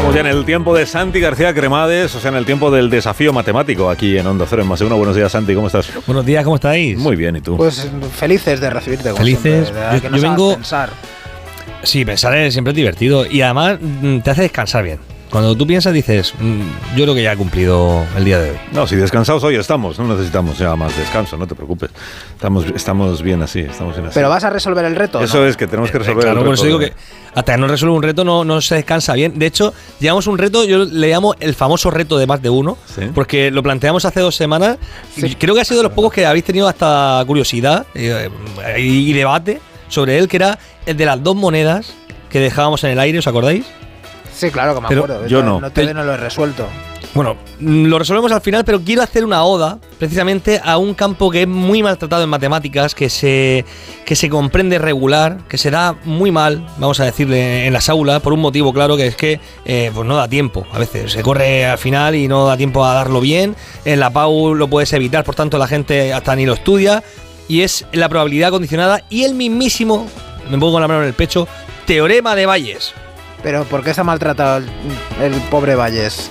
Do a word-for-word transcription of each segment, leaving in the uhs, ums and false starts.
Estamos ya en el tiempo de Santi García Cremades, o sea, en el tiempo del desafío matemático aquí en Onda Cero en Más de Uno. Buenos días, Santi, ¿cómo estás? Buenos días, ¿cómo estáis? Muy bien, ¿y tú? Pues felices de recibirte. Felices. Siempre, de yo que nos yo hagas vengo. Pensar. Sí, pensar es siempre divertido y además mm, te hace descansar bien. Cuando tú piensas dices, mmm, yo creo que ya he cumplido el día de hoy. No, si descansados hoy estamos, no necesitamos ya más descanso, no te preocupes. Estamos, estamos bien así, estamos bien así. ¿Pero vas a resolver el reto? Eso ¿no? es, que tenemos que resolver Eh, claro, el por reto. eso digo de- que hasta que no resuelve un reto no, no se descansa bien. De hecho, llevamos un reto, yo le llamo el famoso reto de más de uno, Sí. porque lo planteamos hace dos semanas. Sí. Y creo que ha sido de los pocos que habéis tenido hasta curiosidad eh, y, y debate sobre él, que era el de las dos monedas que dejábamos en el aire, ¿os acordáis? Sí, claro que me Pero acuerdo. yo no. No, te, no lo he resuelto. Bueno, mm, lo resolvemos al final, pero quiero hacer una oda precisamente a un campo que es muy maltratado en matemáticas, que se, que se comprende regular, que se da muy mal, vamos a decirle, en las aulas, por un motivo claro, que es que eh, pues no da tiempo. A veces se corre al final y no da tiempo a darlo bien. En la P A U lo puedes evitar, por tanto la gente hasta ni lo estudia. Y es la probabilidad condicionada y el mismísimo, me pongo la mano en el pecho, teorema de Bayes. Pero ¿por qué está maltratado el, el pobre Valles?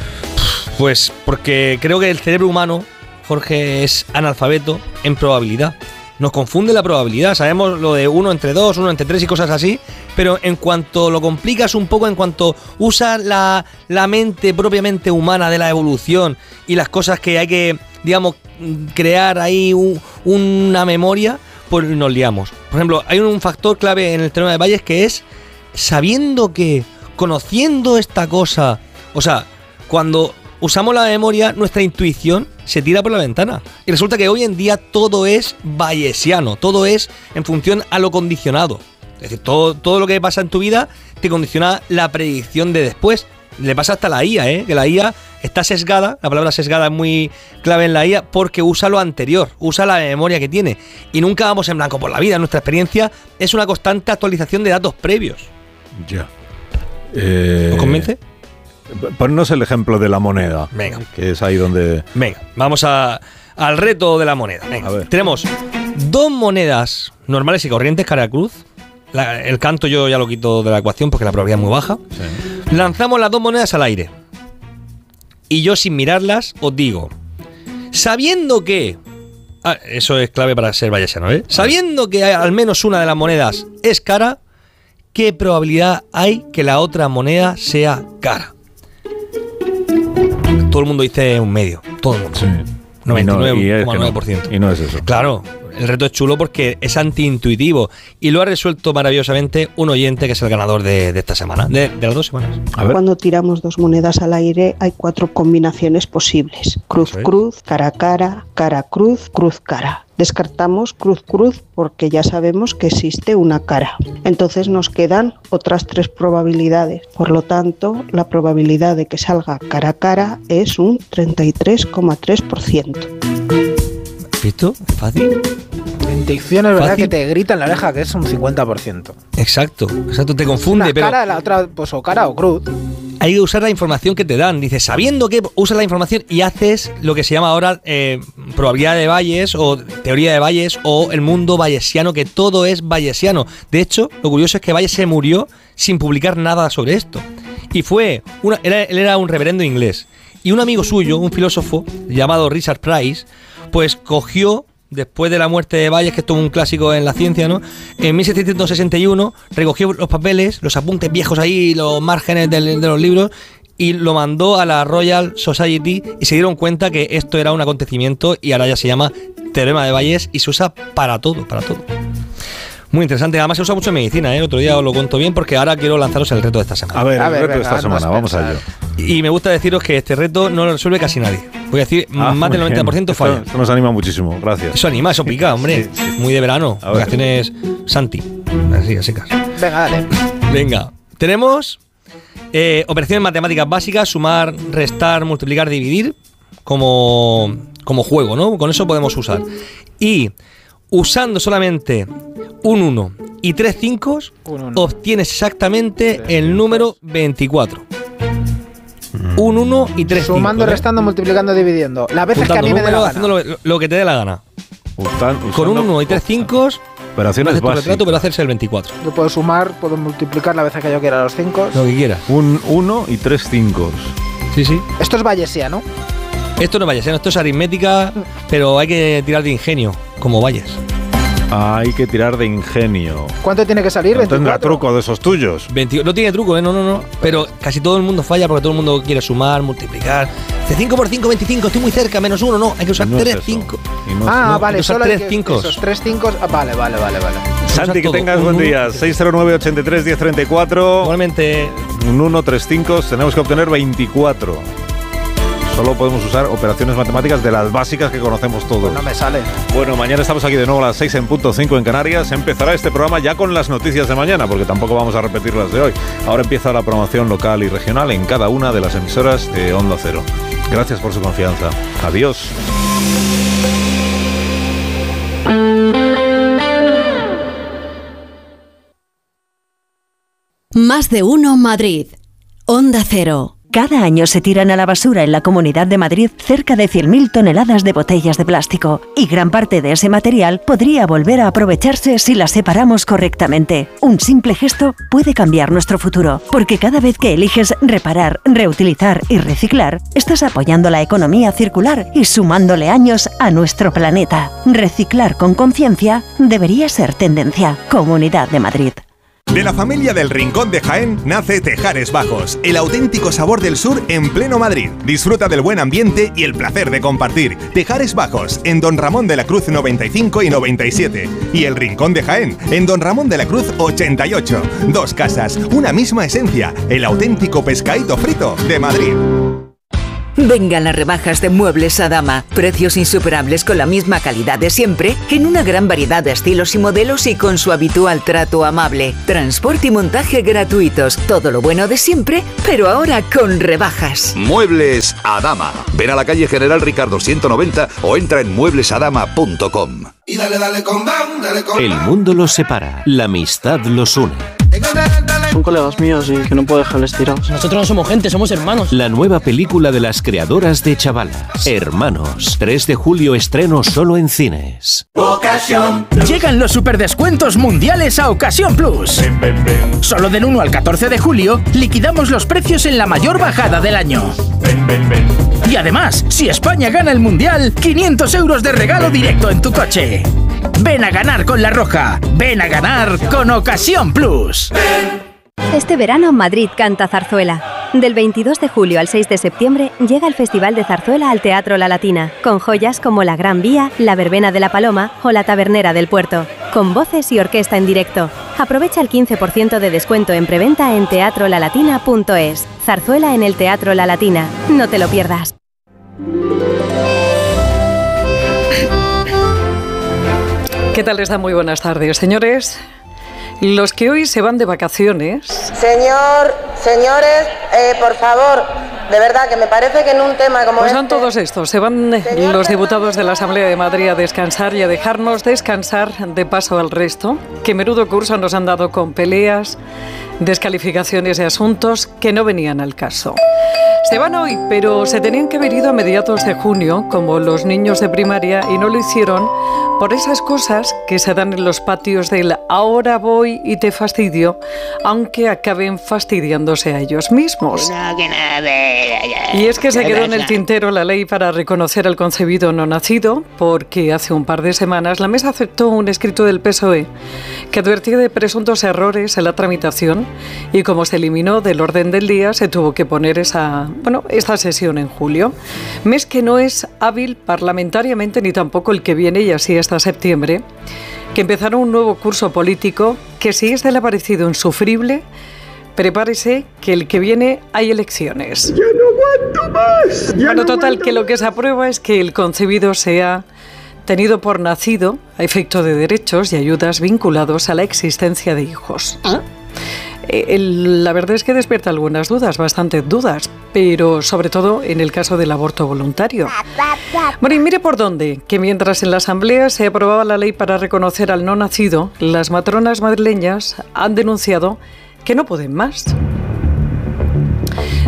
Pues porque creo que el cerebro humano, Jorge, es analfabeto en probabilidad. Nos confunde la probabilidad. Sabemos lo de uno entre dos, uno entre tres y cosas así, pero en cuanto lo complicas un poco, en cuanto usas la, la mente propiamente humana de la evolución y las cosas que hay que, digamos, crear ahí un- una memoria, pues nos liamos. Por ejemplo, hay un factor clave en el teorema de Bayes que es sabiendo que, conociendo esta cosa, o sea, cuando usamos la memoria, nuestra intuición se tira por la ventana. Y resulta que hoy en día todo es bayesiano, todo es en función a lo condicionado. Es decir, todo, todo lo que pasa en tu vida te condiciona la predicción de después. Le pasa hasta a la I A, ¿eh? Que la I A está sesgada, la palabra sesgada es muy clave en la I A, porque usa lo anterior, usa la memoria que tiene. Y nunca vamos en blanco por la vida. Nuestra experiencia es una constante actualización de datos previos. Ya. Eh, ¿Os convence? Ponnos el ejemplo de la moneda. Venga. Que es ahí donde... Venga, vamos a, al reto de la moneda. Venga, A ver. tenemos dos monedas normales y corrientes cara a cruz. La- el canto yo ya lo quito de la ecuación porque la probabilidad es muy baja. Sí. Lanzamos las dos monedas al aire. Y yo sin mirarlas os digo, sabiendo que... ah, eso es clave para ser bayesiano, ¿eh? Sabiendo que hay- al menos una de las monedas es cara, ¿qué probabilidad hay que la otra moneda sea cara? Todo el mundo dice un medio. Todo el mundo. Sí. noventa y nueve Y no- y es coma que nueve no. por ciento. Y no es eso. Claro, el reto es chulo porque es antiintuitivo y lo ha resuelto maravillosamente un oyente que es el ganador de, de esta semana, de, de las dos semanas. A ver. Cuando tiramos dos monedas al aire hay cuatro combinaciones posibles. Cruz, Eso es. cruz, cara, cara, cara, cruz, cruz, cara. Descartamos cruz, cruz porque ya sabemos que existe una cara. Entonces nos quedan otras tres probabilidades. Por lo tanto, la probabilidad de que salga cara, cara es un treinta y tres coma tres por ciento. ¿Has visto? Es fácil. La intuición es verdad Fácil. que te grita en la oreja que es un cincuenta por ciento. Exacto, exacto, te confunde, Una pero cara, la otra, pues o cara o cruz. hay que usar la información que te dan. Dices, sabiendo que usas la información y haces lo que se llama ahora eh, probabilidad de Bayes o teoría de Bayes o el mundo bayesiano, que todo es bayesiano. De hecho, lo curioso es que Bayes se murió sin publicar nada sobre esto. Y fue, una, era, él era un reverendo inglés. Y un amigo suyo, un filósofo llamado Richard Price, pues cogió, después de la muerte de Bayes, que esto es un clásico en la ciencia, ¿no? En mil setecientos sesenta y uno recogió los papeles, los apuntes viejos ahí, los márgenes del- de los libros, y lo mandó a la Royal Society y se dieron cuenta que esto era un acontecimiento y ahora ya se llama teorema de Bayes y se usa para todo, para todo. Muy interesante, además se usa mucho en medicina, ¿eh? Otro día os lo cuento bien porque ahora quiero lanzaros el reto de esta semana. A ver, A el ver, reto de venga, esta semana, haznos vamos pensar. allá. Y me gusta deciros que este reto no lo resuelve casi nadie. Voy a decir, Ah, más del muy noventa por ciento bien. falla. Esto, esto nos anima muchísimo, gracias. Eso anima, eso pica, hombre. Sí, sí. Muy de verano. A ver. Vacaciones Santi. Así, a secas. Venga, dale. Venga, tenemos eh, operaciones matemáticas básicas, sumar, restar, multiplicar, dividir, como, como juego, ¿no? Con eso podemos usar. Y usando solamente un uno y tres cinco, Un uno. obtienes exactamente el número veinticuatro. Un uno y tres cinco. Sumando, ¿eh? restando, multiplicando, dividiendo. Las veces que a Juntando mí me dé la números, gana. haciendo lo, lo que te dé la gana. Ustan- Con un usando- uno y tres cinco Operaciones Hace tu básicas. retrato, pero hacerse el veinticuatro. Yo puedo sumar, puedo multiplicar la veces que yo quiera los cinco. Lo que quieras. Un uno y tres cinco. Sí, sí. Esto es Bayesiano, ¿no? Esto no es Bayesiano, esto es aritmética, pero hay que tirar de ingenio, como vayas. Hay que tirar de ingenio. ¿Cuánto tiene que salir? No tendrá veinticuatro. truco de esos tuyos. veinte no tiene truco, ¿eh? No, no, no. Pero casi todo el mundo falla porque todo el mundo quiere sumar, multiplicar. De cinco por cinco, veinticinco, estoy muy cerca, menos uno, no. Hay que usar No es tres, eso. cinco. Y no- Ah, No, vale, usar solo hay tres que- cincos. Esos tres cinco. Ah, vale, vale, vale, vale. Santi, que todo. tengas Un buen uno. día. seis cero nueve, ochenta y tres, diez treinta y cuatro. Igualmente, Un uno, tres cinco. Tenemos que obtener veinticuatro. Solo podemos usar operaciones matemáticas de las básicas que conocemos todos. Pues no me sale. Bueno, mañana estamos aquí de nuevo a las seis en punto cinco en Canarias. Empezará este programa ya con las noticias de mañana, porque tampoco vamos a repetir las de hoy. Ahora empieza la programación local y regional en cada una de las emisoras de Onda Cero. Gracias por su confianza. Adiós. Más de uno Madrid. Onda Cero. Cada año se tiran a la basura en la Comunidad de Madrid cerca de cien mil toneladas de botellas de plástico, y gran parte de ese material podría volver a aprovecharse si las separamos correctamente. Un simple gesto puede cambiar nuestro futuro, porque cada vez que eliges reparar, reutilizar y reciclar, estás apoyando la economía circular y sumándole años a nuestro planeta. Reciclar con conciencia debería ser tendencia. Comunidad de Madrid. De la familia del Rincón de Jaén nace Tejares Bajos, el auténtico sabor del sur en pleno Madrid. Disfruta del buen ambiente y el placer de compartir. Tejares Bajos, en Don Ramón de la Cruz noventa y cinco y noventa y siete. Y el Rincón de Jaén, en Don Ramón de la Cruz ochenta y ocho. Dos casas, una misma esencia, el auténtico pescadito frito de Madrid. Vengan las rebajas de Muebles Adama. Precios insuperables con la misma calidad de siempre, en una gran variedad de estilos y modelos y con su habitual trato amable. Transporte y montaje gratuitos. Todo lo bueno de siempre, pero ahora con rebajas. Muebles Adama. Ven a la calle General Ricardo ciento noventa o entra en muebles adama punto com. Y dale, dale con bam, dale con El mundo los separa, la amistad los une. Son colegas míos y que no puedo dejarles tirados. Nosotros no somos gente, somos hermanos. La nueva película de las creadoras de Chavalas, Hermanos. tres de julio estreno solo en cines. Ocasión. Llegan los superdescuentos mundiales a Ocasión Plus. Ven, ven, ven. Solo del uno al catorce de julio liquidamos los precios en la mayor bajada del año. Ven, ven, ven. Y además, si España gana el mundial, quinientos euros de regalo directo en tu coche. Ven a ganar con La Roja. Ven a ganar con Ocasión Plus. Este verano Madrid canta zarzuela. Del veintidós de julio al seis de septiembre llega el Festival de Zarzuela al Teatro La Latina, con joyas como La Gran Vía, La Verbena de la Paloma o La Tabernera del Puerto, con voces y orquesta en directo. Aprovecha el quince por ciento de descuento en preventa en teatro la latina punto es. Zarzuela en el Teatro La Latina. No te lo pierdas. ¿Qué tal les da? Muy buenas tardes, señores. Los que hoy se van de vacaciones... Señor, señores, eh, por favor, de verdad que me parece que en un tema como Pues este... son todos estos, se van Señor los diputados de la Asamblea de Madrid a descansar y a dejarnos descansar de paso al resto, que menudo curso nos han dado con peleas, descalificaciones de asuntos que no venían al caso. Se van hoy, pero se tenían que haber ido a mediados de junio, como los niños de primaria, y no lo hicieron por esas cosas que se dan en los patios del ahora voy y te fastidio, aunque acaben fastidiándose a ellos mismos. Y es que se quedó en el tintero la ley para reconocer al concebido no nacido, porque hace un par de semanas la mesa aceptó un escrito del P S O E que advertía de presuntos errores en la tramitación, y como se eliminó del orden del día, se tuvo que poner esa, bueno, esta sesión en julio. Mes que no es hábil parlamentariamente ni tampoco el que viene, y así hasta septiembre, que empezará un nuevo curso político que, si es de la parecido insufrible, prepárese que el que viene hay elecciones. ¡Ya no aguanto más! Ya Bueno, no total, aguanto que lo que se aprueba es que el concebido sea tenido por nacido a efecto de derechos y ayudas vinculados a la existencia de hijos. ¿Ah? El, la verdad es que despierta algunas dudas, bastantes dudas, pero sobre todo en el caso del aborto voluntario. Bueno, y mire por dónde, que mientras en la Asamblea se aprobaba la ley para reconocer al no nacido, las matronas madrileñas han denunciado que no pueden más.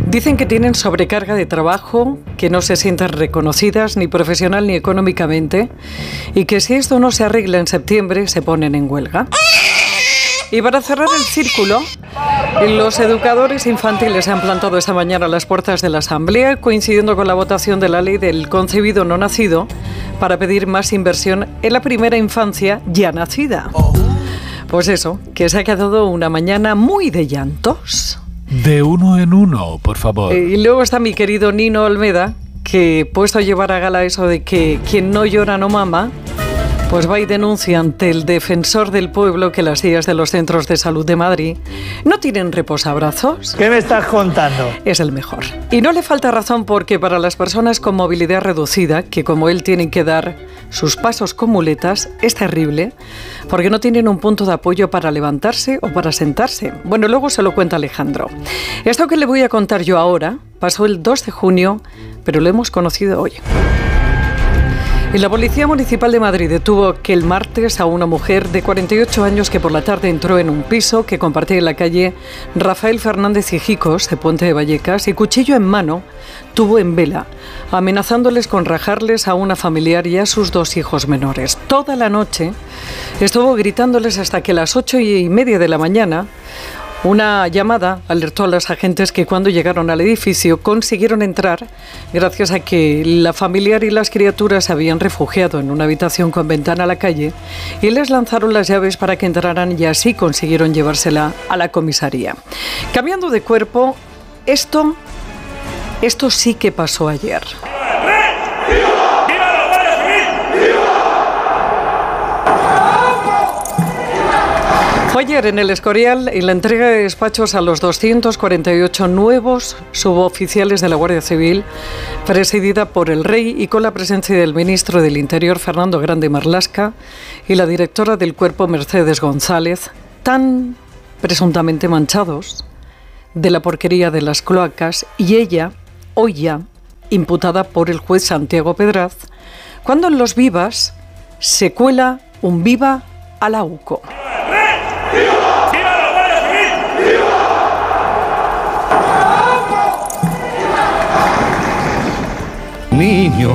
Dicen que tienen sobrecarga de trabajo, que no se sienten reconocidas ni profesional ni económicamente y que si esto no se arregla en septiembre se ponen en huelga. Y para cerrar el círculo, los educadores infantiles se han plantado esta mañana a las puertas de la Asamblea, coincidiendo con la votación de la ley del concebido no nacido, para pedir más inversión en la primera infancia ya nacida. Pues eso, que se ha quedado una mañana muy de llantos. De uno en uno, por favor. Y luego está mi querido Nino Olmeda, que puesto a llevar a gala eso de que quien no llora no mama, pues va y denuncia ante el defensor del pueblo que las sillas de los centros de salud de Madrid no tienen reposabrazos. ¿Qué me estás contando? Es el mejor. Y no le falta razón porque para las personas con movilidad reducida, que como él tienen que dar sus pasos con muletas, es terrible, porque no tienen un punto de apoyo para levantarse o para sentarse. Bueno, luego se lo cuenta Alejandro. Esto que le voy a contar yo ahora pasó el dos de junio, pero lo hemos conocido hoy. Y la Policía Municipal de Madrid detuvo aquel martes a una mujer de cuarenta y ocho años que por la tarde entró en un piso que compartía en la calle Rafael Fernández Hijicos de Puente de Vallecas y cuchillo en mano tuvo en vela, amenazándoles con rajarles a una familiar y a sus dos hijos menores. Toda la noche estuvo gritándoles hasta que a las ocho y media de la mañana una llamada alertó a los agentes que cuando llegaron al edificio consiguieron entrar gracias a que la familiar y las criaturas se habían refugiado en una habitación con ventana a la calle y les lanzaron las llaves para que entraran y así consiguieron llevársela a la comisaría. Cambiando de cuerpo, esto, esto sí que pasó ayer. Fue ayer en el Escorial en la entrega de despachos a los doscientos cuarenta y ocho nuevos suboficiales de la Guardia Civil, presidida por el Rey y con la presencia del ministro del Interior, Fernando Grande Marlaska, y la directora del Cuerpo, Mercedes González, tan presuntamente manchados de la porquería de las cloacas, y ella, hoy ya, imputada por el juez Santiago Pedraz, cuando en los vivas se cuela un viva a la U C O. Niño,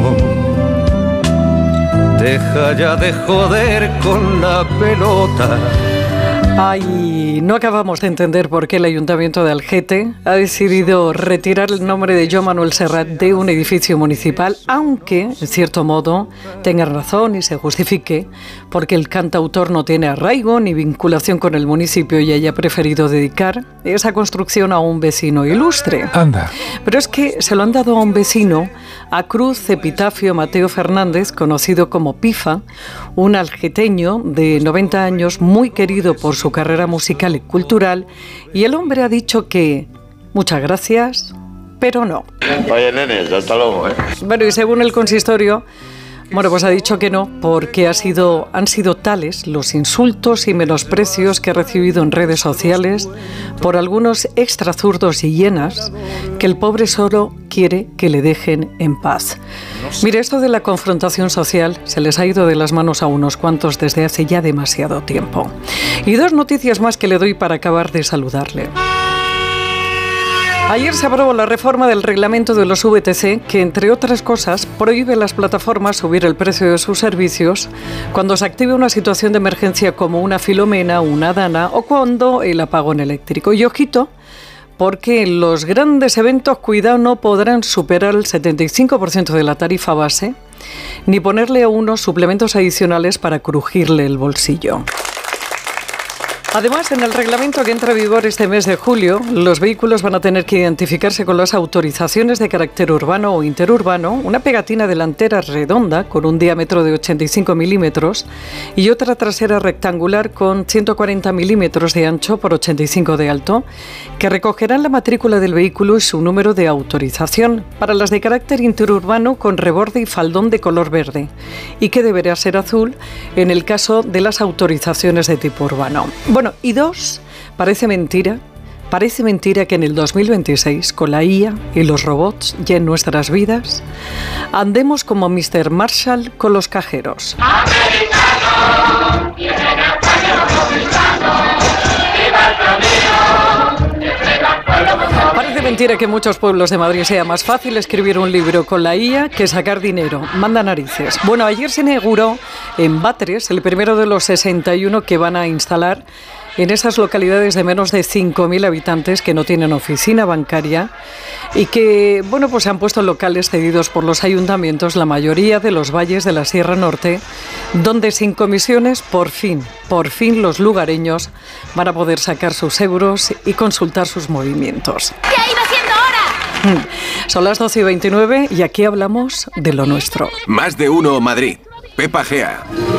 deja ya de joder con la pelota. Ay, no acabamos de entender por qué el Ayuntamiento de Algete ha decidido retirar el nombre de Joan Manuel Serrat de un edificio municipal, aunque, en cierto modo, tenga razón y se justifique, porque el cantautor no tiene arraigo ni vinculación con el municipio y haya preferido dedicar esa construcción a un vecino ilustre. Anda. Pero es que se lo han dado a un vecino, a Cruz Epitafio Mateo Fernández, conocido como Pifa, un algeteño de noventa años, muy querido por su su carrera musical y cultural, y el hombre ha dicho que muchas gracias, pero no. Oye, nenes, hasta luego, ¿eh? Bueno, y según el consistorio, bueno, pues ha dicho que no, porque ha sido, han sido tales los insultos y menosprecios que ha recibido en redes sociales por algunos extrazurdos y hienas, que el pobre solo quiere que le dejen en paz. Mire, esto de la confrontación social se les ha ido de las manos a unos cuantos desde hace ya demasiado tiempo. Y dos noticias más que le doy para acabar de saludarle. Ayer se aprobó la reforma del reglamento de los V T C que, entre otras cosas, prohíbe a las plataformas subir el precio de sus servicios cuando se active una situación de emergencia como una Filomena, una Dana o cuando el apagón eléctrico. Y ojito, porque los grandes eventos, cuidado, no podrán superar el setenta y cinco por ciento de la tarifa base ni ponerle a uno suplementos adicionales para crujirle el bolsillo. Además, en el reglamento que entra en vigor este mes de julio, los vehículos van a tener que identificarse con las autorizaciones de carácter urbano o interurbano, una pegatina delantera redonda con un diámetro de ochenta y cinco milímetros y otra trasera rectangular con ciento cuarenta milímetros de ancho por ochenta y cinco de alto, que recogerán la matrícula del vehículo y su número de autorización, para las de carácter interurbano con reborde y faldón de color verde, y que deberá ser azul en el caso de las autorizaciones de tipo urbano. Bueno, y dos, parece mentira, parece mentira que en el dos mil veintiséis, con la I A y los robots ya en nuestras vidas, andemos como míster Marshall con los cajeros. Parece mentira que en muchos pueblos de Madrid sea más fácil escribir un libro con la I A que sacar dinero. Manda narices. Bueno, ayer se inauguró en Batres el primero de los sesenta y uno que van a instalar en esas localidades de menos de cinco mil habitantes que no tienen oficina bancaria y que, bueno, pues se han puesto locales cedidos por los ayuntamientos, la mayoría de los valles de la Sierra Norte, donde sin comisiones, por fin, por fin los lugareños van a poder sacar sus euros y consultar sus movimientos. ¡Ya iba siendo hora! Son las doce y veintinueve y aquí hablamos de lo nuestro. Más de uno Madrid. Pepa Gea.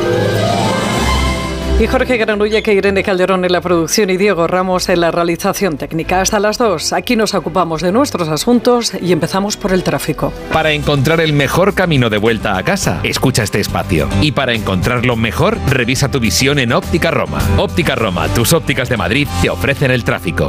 Y Jorge Granulla, que Irene Calderón en la producción y Diego Ramos en la realización técnica. Hasta las dos, aquí nos ocupamos de nuestros asuntos y empezamos por el tráfico. Para encontrar el mejor camino de vuelta a casa, escucha este espacio. Y para encontrarlo mejor, revisa tu visión en Óptica Roma. Óptica Roma, tus ópticas de Madrid, te ofrecen el tráfico.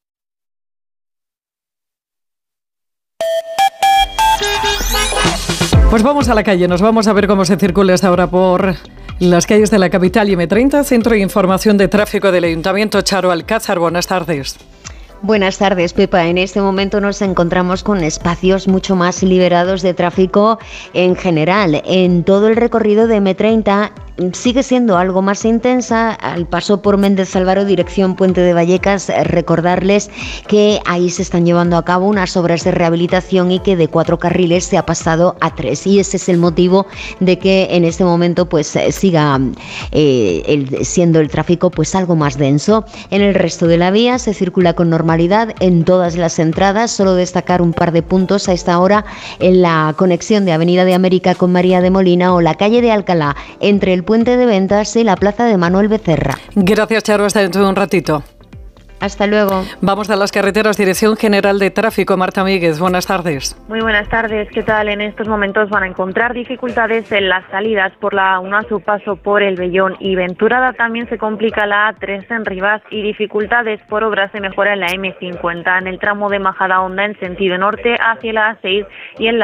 Pues vamos a la calle, nos vamos a ver cómo se circula hasta ahora por las calles de la capital y eme treinta, Centro de Información de Tráfico del Ayuntamiento. Charo Alcázar, buenas tardes. Buenas tardes, Pepa. En este momento nos encontramos con espacios mucho más liberados de tráfico en general. En todo el recorrido de eme treinta sigue siendo algo más intensa. Al paso por Méndez Álvaro, dirección Puente de Vallecas, recordarles que ahí se están llevando a cabo unas obras de rehabilitación y que de cuatro carriles se ha pasado a tres. Y ese es el motivo de que en este momento pues siga eh, el, siendo el tráfico pues algo más denso. En el resto de la vía se circula con normalidad en todas las entradas. Solo destacar un par de puntos a esta hora en la conexión de Avenida de América con María de Molina o la calle de Alcalá entre el Puente de Ventas y la plaza de Manuel Becerra. Gracias, Charo. Hasta dentro de un ratito. Hasta luego. Vamos a las carreteras. Dirección General de Tráfico, Marta Míguez. Buenas tardes. Muy buenas tardes. ¿Qué tal? En estos momentos van a encontrar dificultades en las salidas por la A uno a su paso por El Vellón y Venturada. También se complica la A tres en Rivas y dificultades por obras de mejora en la eme cincuenta en el tramo de Majadahonda en sentido norte hacia la A seis y en la